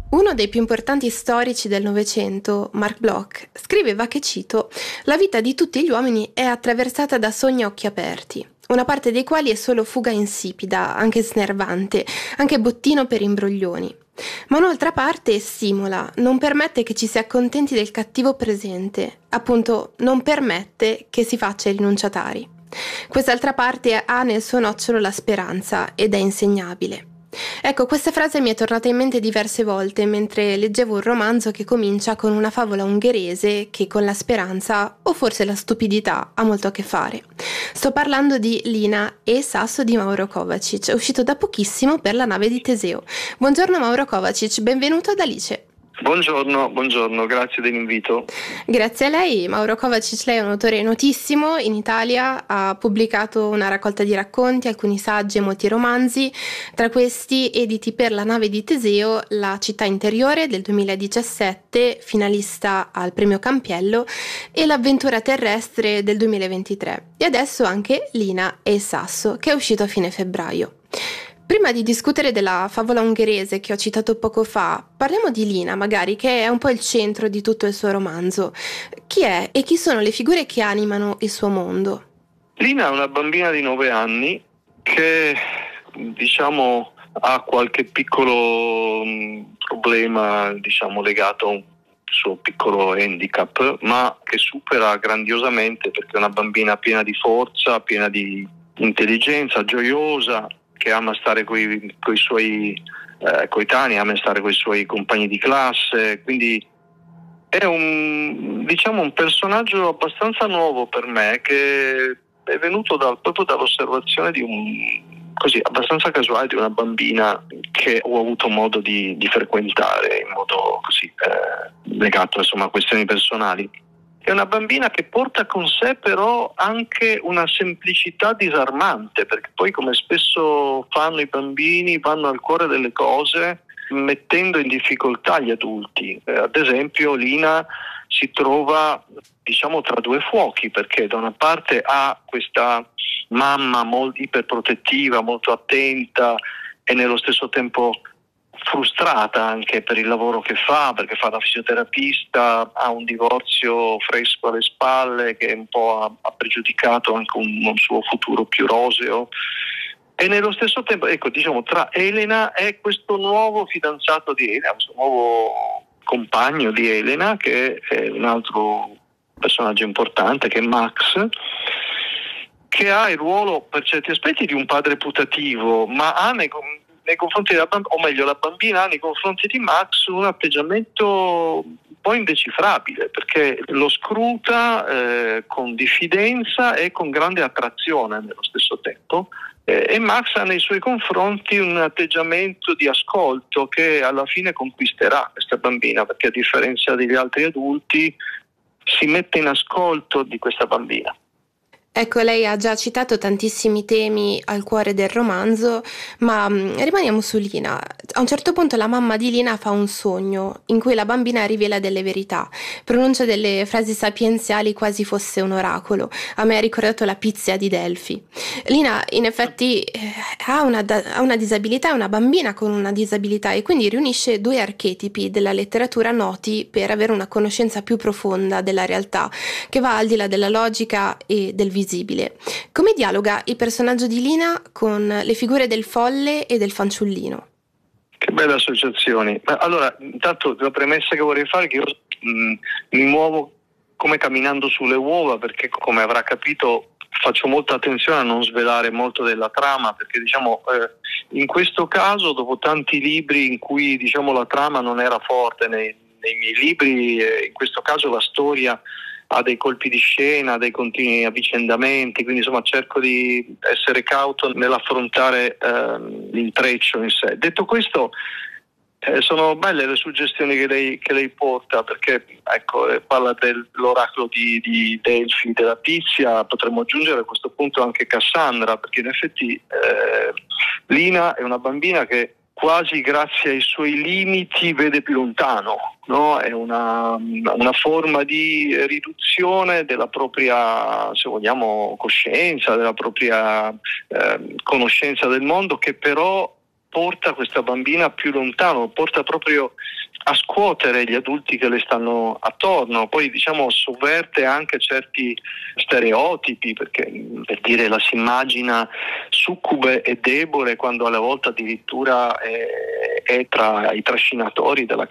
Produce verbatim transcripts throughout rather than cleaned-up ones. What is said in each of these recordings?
Uno dei più importanti storici del Novecento, Marc Bloch, scriveva che, cito, «La vita di tutti gli uomini è attraversata da sogni a occhi aperti, una parte dei quali è solo fuga insipida, anche snervante, anche bottino per imbroglioni. Ma un'altra parte stimola, non permette che ci si accontenti del cattivo presente, appunto non permette che si faccia i rinunciatari. Quest'altra parte ha nel suo nocciolo la speranza ed è insegnabile». Ecco, questa frase mi è tornata in mente diverse volte mentre leggevo un romanzo che comincia con una favola ungherese che con la speranza, o forse la stupidità, ha molto a che fare. Sto parlando di Lina e Sasso di Mauro Kovačić, uscito da pochissimo per La nave di Teseo. Buongiorno Mauro Kovačić, benvenuto ad Alice. Buongiorno, buongiorno, grazie dell'invito. Grazie a lei. Mauro Kovačić, lei è un autore notissimo in Italia, ha pubblicato una raccolta di racconti, alcuni saggi e molti romanzi, tra questi editi per La nave di Teseo, La città interiore del duemiladiciassette, finalista al premio Campiello, e L'avventura terrestre del duemilaventitré, e adesso anche Lina e Sasso, che è uscito a fine febbraio. Prima di discutere della favola ungherese che ho citato poco fa, parliamo di Lina, magari, che è un po' il centro di tutto il suo romanzo. Chi è e chi sono le figure che animano il suo mondo? Lina è una bambina di nove anni che, diciamo, ha qualche piccolo mh, problema, diciamo, legato a un suo piccolo handicap, ma che supera grandiosamente perché è una bambina piena di forza, piena di intelligenza, gioiosa, che ama stare con i suoi eh, coetanei, ama stare con i suoi compagni di classe, quindi è un, diciamo, un personaggio abbastanza nuovo per me, che è venuto dal, proprio dall'osservazione di un, così, abbastanza casuale, di una bambina che ho avuto modo di, di frequentare in modo così eh, legato, insomma, a questioni personali. È una bambina che porta con sé però anche una semplicità disarmante, perché poi, come spesso fanno i bambini, vanno al cuore delle cose mettendo in difficoltà gli adulti. Eh, ad esempio Lina si trova, diciamo, tra due fuochi, perché da una parte ha questa mamma molto iperprotettiva, molto attenta e nello stesso tempo frustrata anche per il lavoro che fa, perché fa da fisioterapista, ha un divorzio fresco alle spalle che un po' ha, ha pregiudicato anche un, un suo futuro più roseo, e nello stesso tempo, ecco, diciamo, tra Elena e questo nuovo fidanzato di Elena, questo nuovo compagno di Elena, che è un altro personaggio importante, che è Max, che ha il ruolo per certi aspetti di un padre putativo, ma ha nei nei confronti della bambina, o meglio la bambina ha nei confronti di Max un atteggiamento un po' indecifrabile, perché lo scruta eh, con diffidenza e con grande attrazione nello stesso tempo, eh, e Max ha nei suoi confronti un atteggiamento di ascolto che alla fine conquisterà questa bambina, perché a differenza degli altri adulti si mette in ascolto di questa bambina. Ecco, lei ha già citato tantissimi temi al cuore del romanzo, ma mh, rimaniamo su Lina. A un certo punto la mamma di Lina fa un sogno in cui la bambina rivela delle verità, pronuncia delle frasi sapienziali quasi fosse un oracolo. A me ha ricordato la Pizia di Delfi. Lina in effetti eh, ha, una, ha una disabilità, è una bambina con una disabilità, e quindi riunisce due archetipi della letteratura noti per avere una conoscenza più profonda della realtà, che va al di là della logica e del visibile. Come dialoga il personaggio di Lina con le figure del folle e del fanciullino? Che belle associazioni. Allora, intanto la premessa che vorrei fare è che io mh, mi muovo come camminando sulle uova, perché, come avrà capito, faccio molta attenzione a non svelare molto della trama, perché, diciamo, eh, in questo caso, dopo tanti libri in cui, diciamo, la trama non era forte nei, nei miei libri, eh, in questo caso la storia ha dei colpi di scena, dei continui avvicendamenti, quindi insomma cerco di essere cauto nell'affrontare eh, l'intreccio in sé. Detto questo, eh, sono belle le suggestioni che lei, che lei porta, perché ecco, eh, parla dell'oracolo di, di Delfi, della Pizia, potremmo aggiungere a questo punto anche Cassandra, perché in effetti eh, Lina è una bambina che quasi grazie ai suoi limiti vede più lontano, no? È una, una forma di riduzione della propria, se vogliamo, coscienza, della propria eh, conoscenza del mondo, che però porta questa bambina più lontano, porta proprio a scuotere gli adulti che le stanno attorno, poi diciamo sovverte anche certi stereotipi, perché per dire la si immagina succube e debole quando alle volte addirittura è, è tra i trascinatori della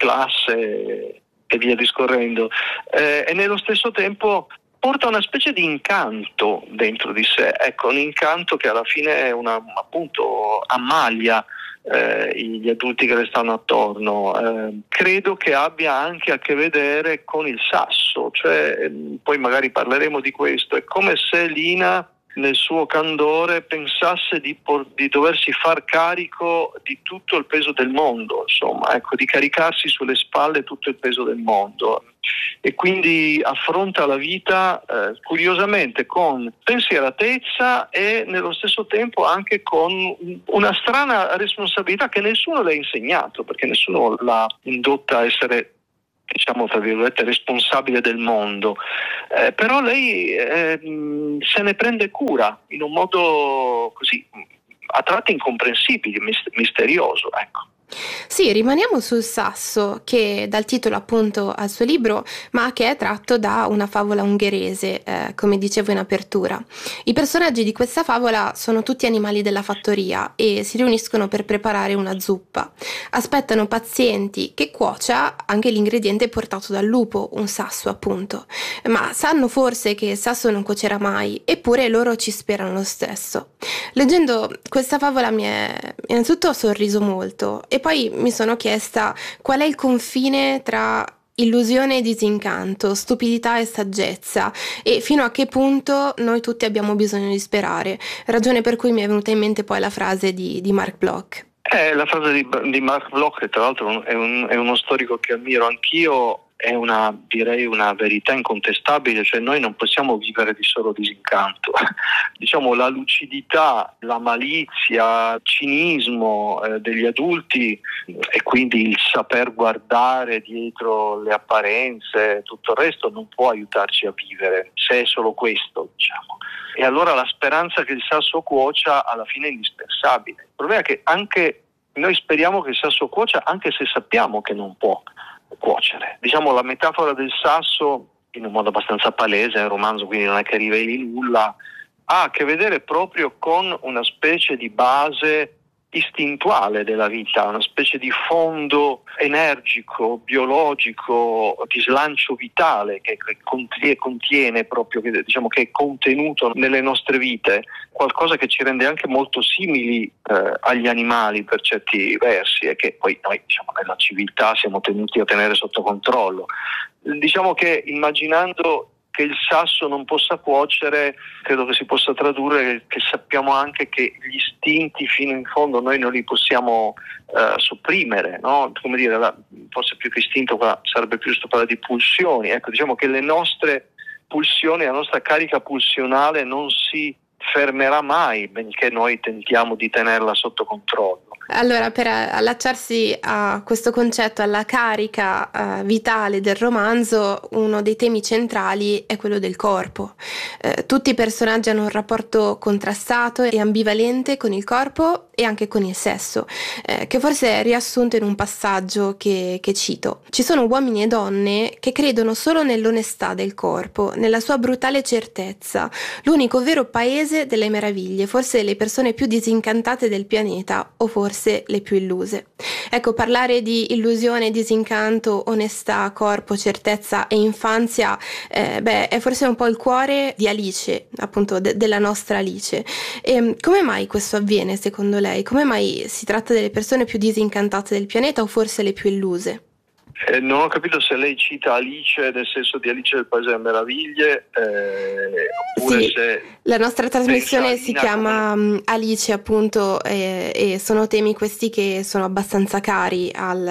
classe e via discorrendo, eh, e nello stesso tempo porta una specie di incanto dentro di sé, ecco, un incanto che alla fine è una, appunto ammaglia eh, gli adulti che le stanno attorno. Eh, credo che abbia anche a che vedere con il sasso, cioè eh, poi magari parleremo di questo, è come se Lina nel suo candore pensasse di, por- di doversi far carico di tutto il peso del mondo, insomma, ecco, di caricarsi sulle spalle tutto il peso del mondo, e quindi affronta la vita eh, curiosamente con spensieratezza e nello stesso tempo anche con una strana responsabilità che nessuno le ha insegnato, perché nessuno l'ha indotta a essere, diciamo tra virgolette, responsabile del mondo, eh, però lei eh, se ne prende cura in un modo così a tratti incomprensibile, misterioso, ecco. Sì, rimaniamo sul sasso, che dal titolo appunto al suo libro, ma che è tratto da una favola ungherese, eh, come dicevo in apertura. I personaggi di questa favola sono tutti animali della fattoria e si riuniscono per preparare una zuppa. Aspettano pazienti che cuocia anche l'ingrediente portato dal lupo, un sasso appunto. Ma sanno forse che il sasso non cuocerà mai, eppure loro ci sperano lo stesso. Leggendo questa favola mi è innanzitutto sorriso molto e poi mi sono chiesta qual è il confine tra illusione e disincanto, stupidità e saggezza, e fino a che punto noi tutti abbiamo bisogno di sperare, ragione per cui mi è venuta in mente poi la frase di, di Mark Bloch. Eh, la frase di, di Mark Bloch, che tra l'altro è, un, è uno storico che ammiro anch'io, è una, direi una verità incontestabile, cioè noi non possiamo vivere di solo disincanto. Diciamo la lucidità, la malizia, il cinismo eh, degli adulti e quindi il saper guardare dietro le apparenze, tutto il resto non può aiutarci a vivere, se è solo questo, diciamo. E allora la speranza che il sasso cuocia alla fine è indispensabile. Il problema è che anche noi speriamo che il sasso cuocia anche se sappiamo che non può cuocere. Diciamo la metafora del sasso, in un modo abbastanza palese, è un romanzo, quindi non è che riveli nulla, ha a che vedere proprio con una specie di base istintuale della vita, una specie di fondo energico, biologico, di slancio vitale che contiene, contiene proprio, che, diciamo, che è contenuto nelle nostre vite, qualcosa che ci rende anche molto simili eh, agli animali per certi versi e che poi noi, diciamo, nella civiltà siamo tenuti a tenere sotto controllo. Diciamo che immaginando che il sasso non possa cuocere, credo che si possa tradurre che sappiamo anche che gli istinti fino in fondo noi non li possiamo uh, sopprimere, no? Come dire, la, forse più che istinto qua sarebbe più giusto parlare di pulsioni. Ecco, diciamo che le nostre pulsioni, la nostra carica pulsionale non si fermerà mai, benché noi tentiamo di tenerla sotto controllo. Allora, per allacciarsi a questo concetto, alla carica uh, vitale del romanzo, uno dei temi centrali è quello del corpo. Eh, tutti i personaggi hanno un rapporto contrastato e ambivalente con il corpo e anche con il sesso, eh, che forse è riassunto in un passaggio che, che cito. Ci sono uomini e donne che credono solo nell'onestà del corpo, nella sua brutale certezza, l'unico vero paese delle meraviglie, forse le persone più disincantate del pianeta, o forse le più illuse. Ecco, parlare di illusione, disincanto, onestà, corpo, certezza e infanzia, eh, beh, è forse un po' il cuore di Alice, appunto de- della nostra Alice. E come mai questo avviene secondo lei? Come mai si tratta delle persone più disincantate del pianeta o forse le più illuse? Eh, non ho capito se lei cita Alice nel senso di Alice del Paese delle Meraviglie, eh, oppure sì, se la nostra trasmissione si chiama come... Alice appunto e, e sono temi questi che sono abbastanza cari al...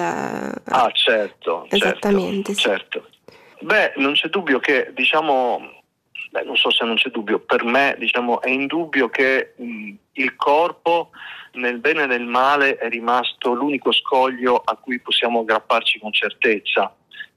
Ah certo, esattamente, certo, sì. certo. Beh, non c'è dubbio che, diciamo, beh, non so se non c'è dubbio, per me, diciamo, è indubbio che mh, il corpo nel bene e nel male è rimasto l'unico scoglio a cui possiamo aggrapparci con certezza.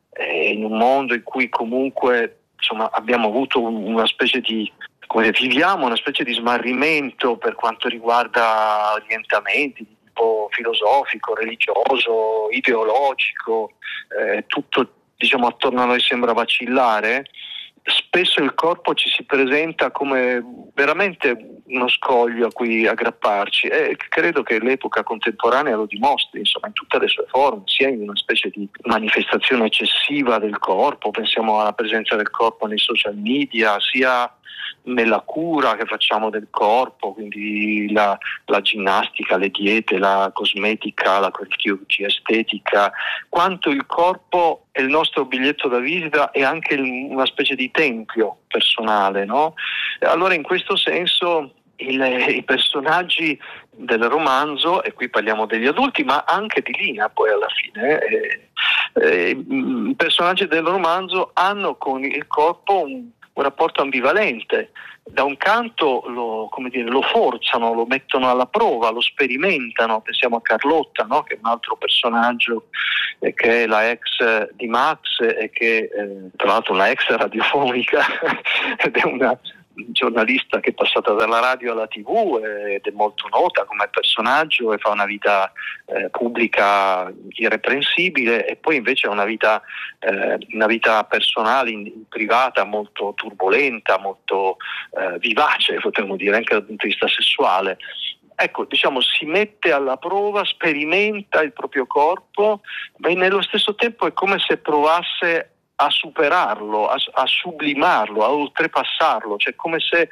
E in un mondo in cui comunque, insomma, abbiamo avuto una specie di, come dire, viviamo una specie di smarrimento per quanto riguarda orientamenti di tipo filosofico, religioso, ideologico, eh, tutto diciamo attorno a noi sembra vacillare, spesso il corpo ci si presenta come veramente uno scoglio a cui aggrapparci, e credo che l'epoca contemporanea lo dimostri, insomma, in tutte le sue forme, sia in una specie di manifestazione eccessiva del corpo, pensiamo alla presenza del corpo nei social media, sia nella cura che facciamo del corpo, quindi la, la ginnastica, le diete, la cosmetica, la chirurgia estetica, quanto il corpo è il nostro biglietto da visita e anche una specie di tempio personale, no? Allora in questo senso il, i personaggi del romanzo, e qui parliamo degli adulti ma anche di Lina poi alla fine, eh, eh, i personaggi del romanzo hanno con il corpo un un rapporto ambivalente. Da un canto lo, come dire, lo forzano, lo mettono alla prova, lo sperimentano. Pensiamo a Carlotta, no? Che è un altro personaggio eh, che è la ex di Max e che eh, tra l'altro una ex radiofonica ed è una giornalista che è passata dalla radio alla tivù ed è molto nota come personaggio e fa una vita eh, pubblica irreprensibile, e poi invece ha una vita eh, una vita personale in, in privata molto turbolenta, molto eh, vivace, potremmo dire, anche dal punto di vista sessuale. Ecco, diciamo, si mette alla prova, sperimenta il proprio corpo, ma nello stesso tempo è come se provasse a superarlo, a, a sublimarlo, a oltrepassarlo, cioè come se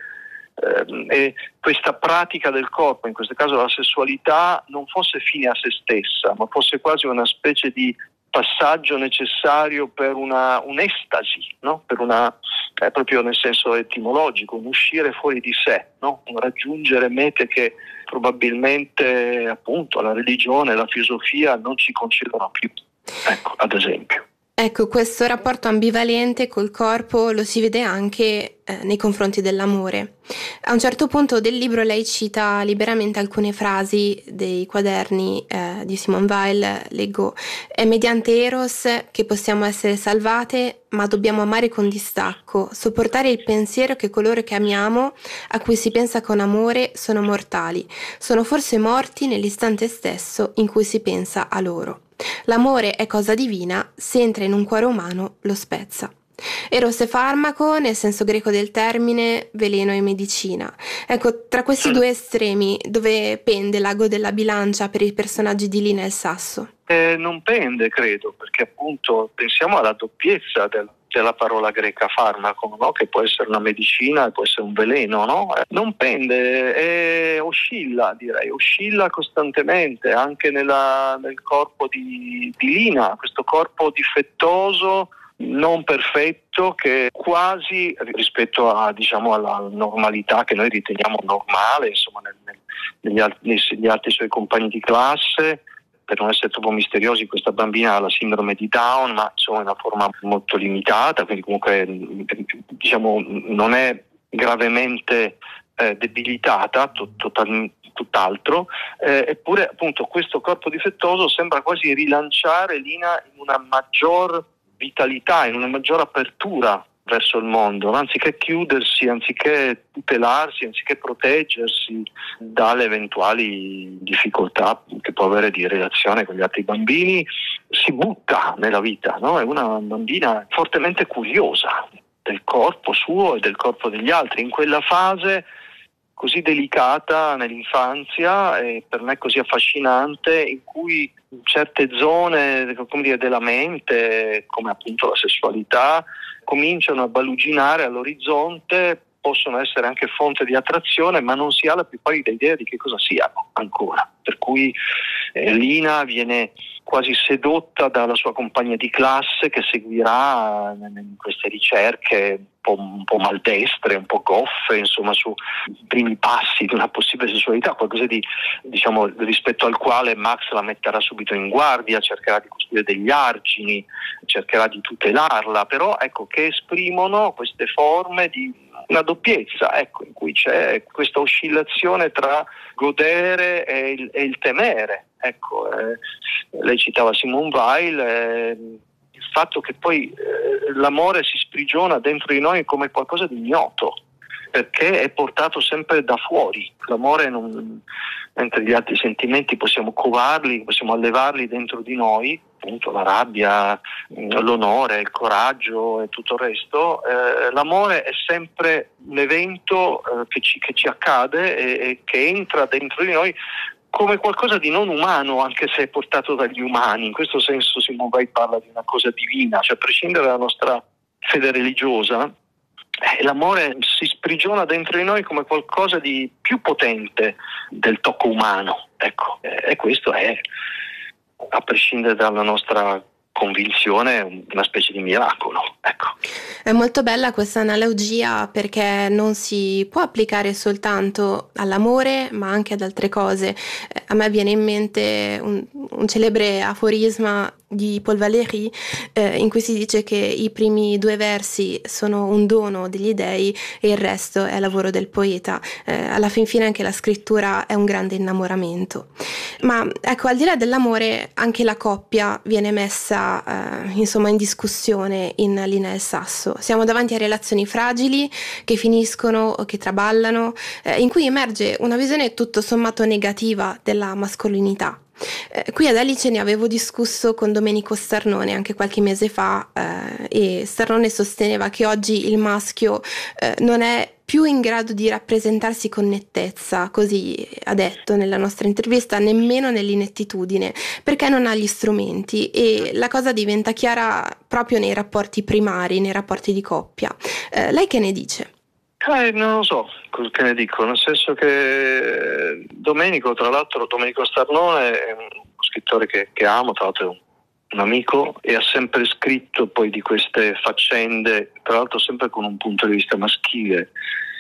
eh, questa pratica del corpo, in questo caso la sessualità, non fosse fine a se stessa, ma fosse quasi una specie di passaggio necessario per una un'estasi, no? Per una eh, proprio nel senso etimologico, un uscire fuori di sé, no? Un raggiungere mete che probabilmente appunto la religione, la filosofia non ci concedono più. Ecco, ad esempio. Ecco, questo rapporto ambivalente col corpo lo si vede anche eh, nei confronti dell'amore. A un certo punto del libro lei cita liberamente alcune frasi dei quaderni eh, di Simone Weil. Leggo: è mediante Eros che possiamo essere salvate, ma dobbiamo amare con distacco, sopportare il pensiero che coloro che amiamo, a cui si pensa con amore, sono mortali, sono forse morti nell'istante stesso in cui si pensa a loro. L'amore è cosa divina, se entra in un cuore umano lo spezza. Eros è farmaco, nel senso greco del termine, veleno e medicina. Ecco, tra questi due estremi, dove pende l'ago della bilancia per i personaggi di Lina e il Sasso? Eh, non pende, credo, perché appunto pensiamo alla doppiezza del, della parola greca farmaco, no? Che può essere una medicina e può essere un veleno, no? Eh, non pende, eh, oscilla, direi, oscilla costantemente anche nella, nel corpo di, di Lina, questo corpo difettoso, non perfetto, che quasi rispetto a, diciamo, alla normalità che noi riteniamo normale, insomma, nel, nel, negli, altri, negli altri suoi compagni di classe. Per non essere troppo misteriosi, questa bambina ha la sindrome di Down, ma insomma in una forma molto limitata, quindi comunque diciamo non è gravemente eh, debilitata, to- total- tutt'altro, eh, eppure appunto questo corpo difettoso sembra quasi rilanciare Lina in una maggior vitalità, in una maggior apertura verso il mondo, anziché chiudersi, anziché tutelarsi, anziché proteggersi dalle eventuali difficoltà che può avere di relazione con gli altri bambini, si butta nella vita, no? È una bambina fortemente curiosa del corpo suo e del corpo degli altri, in quella fase così delicata nell'infanzia e per me così affascinante, in cui certe zone, come dire, della mente, come appunto la sessualità, cominciano a baluginare all'orizzonte, possono essere anche fonte di attrazione, ma non si ha la più pallida idea di che cosa siano ancora. Per cui eh, Lina viene quasi sedotta dalla sua compagna di classe, che seguirà in queste ricerche un po', un po' maldestre, un po' goffe, insomma, su primi passi di una possibile sessualità, qualcosa di, diciamo, rispetto al quale Max la metterà subito in guardia, cercherà di costruire degli argini, cercherà di tutelarla, però ecco che esprimono queste forme di una doppiezza, ecco, in cui c'è questa oscillazione tra godere e il, e il temere. Ecco, eh, lei citava Simone Weil, eh, il fatto che poi eh, l'amore si sprigiona dentro di noi come qualcosa di ignoto, perché è portato sempre da fuori. L'amore, non, mentre gli altri sentimenti possiamo covarli, possiamo allevarli dentro di noi, appunto la rabbia, l'onore, il coraggio e tutto il resto, eh, l'amore è sempre un evento eh, che, ci, che ci accade e, e che entra dentro di noi come qualcosa di non umano, anche se è portato dagli umani. In questo senso Simone Weil parla di una cosa divina, cioè a prescindere dalla nostra fede religiosa, eh, l'amore si sprigiona dentro di noi come qualcosa di più potente del tocco umano, ecco, eh, e questo è, a prescindere dalla nostra convinzione, una specie di miracolo, ecco. È molto bella questa analogia perché non si può applicare soltanto all'amore ma anche ad altre cose. Eh, a me viene in mente un, un celebre aforisma di Paul Valéry eh, in cui si dice che i primi due versi sono un dono degli dei e il resto è lavoro del poeta. Eh, alla fin fine anche la scrittura è un grande innamoramento. Ma ecco, al di là dell'amore anche la coppia viene messa eh, insomma in discussione in Lina El Sasso. Siamo davanti a relazioni fragili che finiscono o che traballano, eh, in cui emerge una visione tutto sommato negativa della mascolinità. Eh, qui ad Alice ne avevo discusso con Domenico Starnone anche qualche mese fa eh, e Starnone sosteneva che oggi il maschio eh, non è più in grado di rappresentarsi con nettezza, così ha detto nella nostra intervista, nemmeno nell'inettitudine, perché non ha gli strumenti, e la cosa diventa chiara proprio nei rapporti primari, nei rapporti di coppia. Eh, lei che ne dice? Eh, non lo so che ne dico, nel senso che Domenico, tra l'altro Domenico Starnone è uno scrittore che, che amo, tra l'altro è un, un amico, e ha sempre scritto poi di queste faccende, tra l'altro sempre con un punto di vista maschile.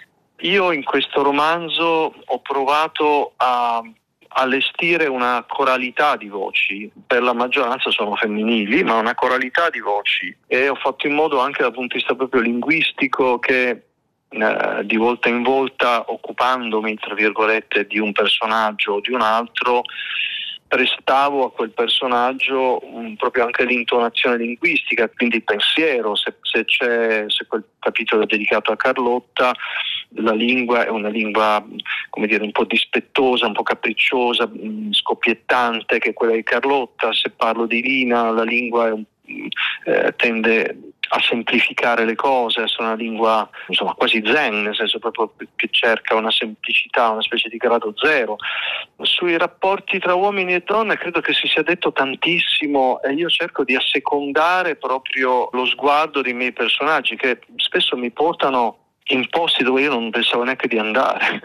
Io in questo romanzo ho provato a allestire una coralità di voci, per la maggioranza sono femminili, ma una coralità di voci, e ho fatto in modo anche dal punto di vista proprio linguistico che Uh, di volta in volta, occupandomi tra virgolette di un personaggio o di un altro, prestavo a quel personaggio um, proprio anche l'intonazione linguistica, quindi il pensiero. Se, se c'è se quel capitolo è dedicato a Carlotta, la lingua è una lingua, come dire, un po' dispettosa, un po' capricciosa, mh, scoppiettante, che è quella di Carlotta. Se parlo di Lina, la lingua è un, eh, tende a semplificare le cose, essere una lingua insomma quasi zen, nel senso proprio che cerca una semplicità, una specie di grado zero. Sui rapporti tra uomini e donne credo che si sia detto tantissimo, e io cerco di assecondare proprio lo sguardo dei miei personaggi, che spesso mi portano in posti dove io non pensavo neanche di andare.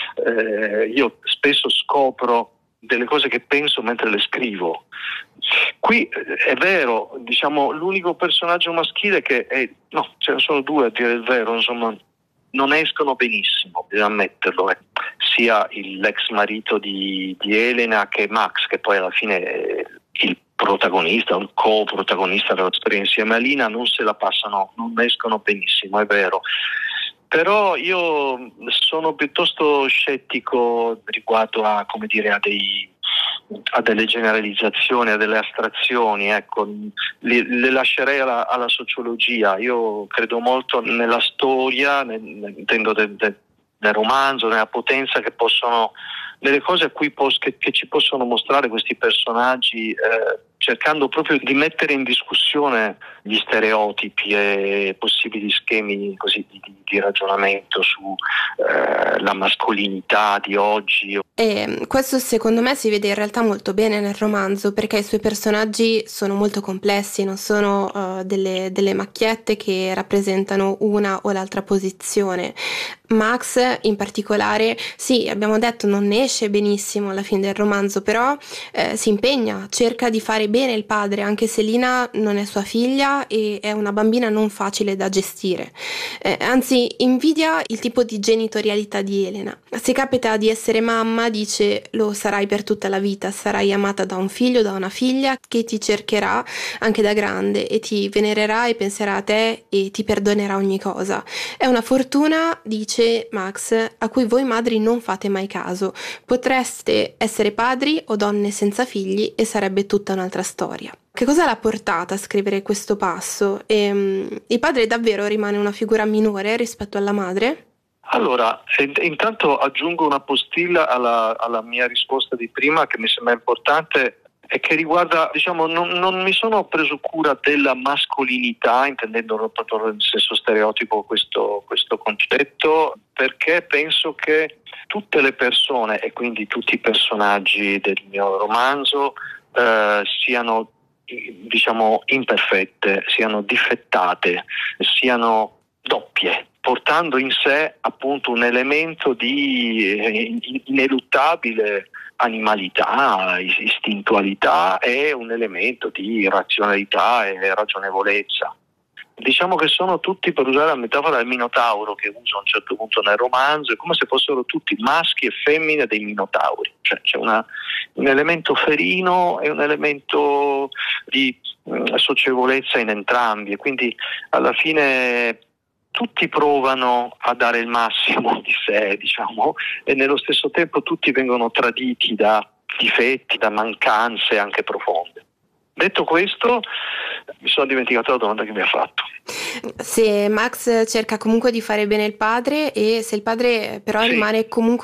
eh, io spesso scopro delle cose che penso mentre le scrivo. Qui è vero, diciamo, l'unico personaggio maschile che è, no, ce ne sono due a dire il vero, insomma, non escono benissimo, bisogna ammetterlo, eh. Sia il, l'ex marito di, di Elena che Max, che poi alla fine è il protagonista, il co-protagonista della storia insieme a Lina, non se la passano, non escono benissimo, è vero. Però io sono piuttosto scettico riguardo a, come dire, a dei a delle generalizzazioni, a delle astrazioni, ecco, le, le lascerei alla, alla sociologia. Io credo molto nella storia, nel, intendo del, del, del romanzo, nella potenza che possono, nelle cose a cui pos, che, che ci possono mostrare questi personaggi, eh, cercando proprio di mettere in discussione gli stereotipi e possibili schemi così di, di ragionamento su eh, la mascolinità di oggi. E questo secondo me si vede in realtà molto bene nel romanzo, perché i suoi personaggi sono molto complessi, non sono uh, delle, delle macchiette che rappresentano una o l'altra posizione. Max in particolare, sì, abbiamo detto, non ne esce benissimo alla fine del romanzo, però eh, si impegna, cerca di fare bene il padre, anche se Lina non è sua figlia e è una bambina non facile da gestire. Eh, anzi, invidia il tipo di genitorialità di Elena. Se capita di essere mamma, dice: lo sarai per tutta la vita, sarai amata da un figlio, da una figlia che ti cercherà anche da grande e ti venererà e penserà a te e ti perdonerà ogni cosa. È una fortuna, dice Max, a cui voi madri non fate mai caso. Potreste essere padri o donne senza figli e sarebbe tutta un'altra storia. Che cosa l'ha portata a scrivere questo passo? E, um, il padre davvero rimane una figura minore rispetto alla madre? Allora, intanto aggiungo una postilla alla, alla mia risposta di prima che mi sembra importante e che riguarda, diciamo, non, non mi sono preso cura della mascolinità, intendendo proprio nel senso stereotipo questo, questo concetto, perché penso che tutte le persone e quindi tutti i personaggi del mio romanzo eh, siano, diciamo, imperfette, siano difettate, siano doppie, portando in sé appunto un elemento di ineluttabile animalità, istintualità e un elemento di razionalità e ragionevolezza. Diciamo che sono tutti, per usare la metafora del Minotauro che uso a un certo punto nel romanzo, è come se fossero tutti maschi e femmine dei Minotauri, cioè c'è una, un elemento ferino e un elemento di mh, socievolezza in entrambi, e quindi alla fine tutti provano a dare il massimo di sé, diciamo, e nello stesso tempo tutti vengono traditi da difetti, da mancanze anche profonde. Detto questo, mi sono dimenticato la domanda che mi ha fatto. Se Max cerca comunque di fare bene il padre e se il padre però Sì. rimane comunque